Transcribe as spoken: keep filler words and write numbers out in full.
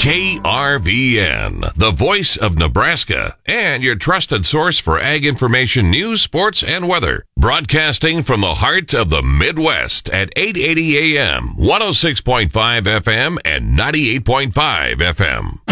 K R V N, the voice of Nebraska, and your trusted source for ag information, news, sports, and weather. Broadcasting from the heart of the Midwest at eight eighty A M, one oh six point five F M, and ninety-eight point five F M.